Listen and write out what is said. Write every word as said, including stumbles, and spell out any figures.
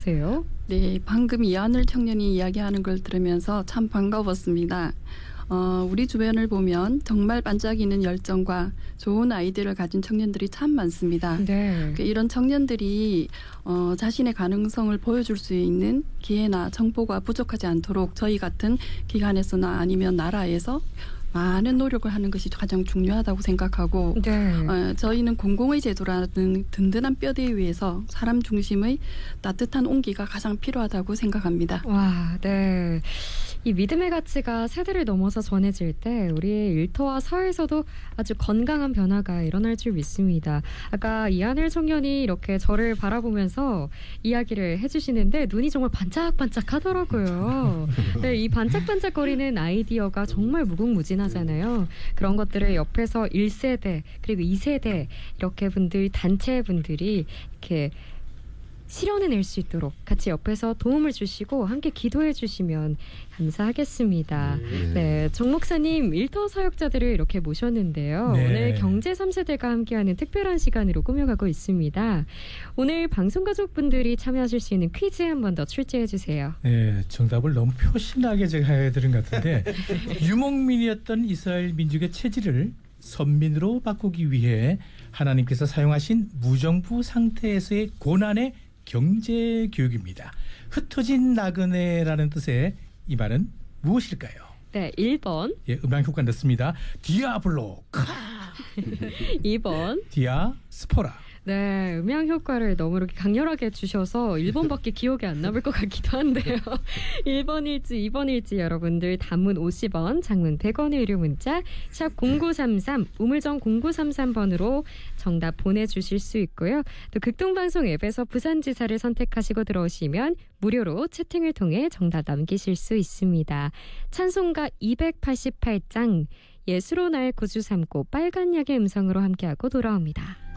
세요? 네, 방금 이하늘 청년이 이야기하는 걸 들으면서 참 반가웠습니다. 어, 우리 주변을 보면 정말 반짝이는 열정과 좋은 아이디어를 가진 청년들이 참 많습니다. 네. 이런 청년들이 어, 자신의 가능성을 보여줄 수 있는 기회나 정보가 부족하지 않도록 저희 같은 기관에서나 아니면 나라에서 많은 노력을 하는 것이 가장 중요하다고 생각하고 네. 어, 저희는 공공의 제도라는 든든한 뼈대 위에서 사람 중심의 따뜻한 온기가 가장 필요하다고 생각합니다. 와, 네. 이 믿음의 가치가 세대를 넘어서 전해질 때 우리의 일터와 사회에서도 아주 건강한 변화가 일어날 줄 믿습니다. 아까 이하늘 청년이 이렇게 저를 바라보면서 이야기를 해주시는데 눈이 정말 반짝반짝하더라고요. 네, 이 반짝반짝거리는 아이디어가 정말 무궁무진하잖아요. 그런 것들을 옆에서 일 세대 그리고 이 세대 이렇게 분들 단체 분들이 이렇게 실현해낼 수 있도록 같이 옆에서 도움을 주시고 함께 기도해 주시면 감사하겠습니다. 네, 네, 정 목사님 일터 사역자들을 이렇게 모셨는데요. 네. 오늘 경제 삼 세대가 함께하는 특별한 시간으로 꾸며가고 있습니다. 오늘 방송가족분들이 참여하실 수 있는 퀴즈 한 번 더 출제해 주세요. 네, 정답을 너무 표신하게 제가 해드린 것 같은데 유목민이었던 이스라엘 민족의 체질을 선민으로 바꾸기 위해 하나님께서 사용하신 무정부 상태에서의 고난의 경제 교육입니다. 흩어진 나그네라는 뜻의 이 말은 무엇일까요? 네, 일 번. 예, 음향 효과 넣습니다. 디아블로 카. 이 번. 디아 스포라. 네, 음향 효과를 너무 이렇게 강렬하게 주셔서 일 번밖에 기억이 안 남을 것 같기도 한데요. 일 번일지 이 번일지 여러분들 단문 오십 원, 장문 백 원의 유료 문자 샵 공구삼삼, 우물정 공구삼삼 번으로 정답 보내주실 수 있고요. 또 극동방송 앱에서 부산지사를 선택하시고 들어오시면 무료로 채팅을 통해 정답 남기실 수 있습니다. 찬송가 이백팔십팔 장 예수로 날 구주 삼고 빨간 약의 음성으로 함께하고 돌아옵니다.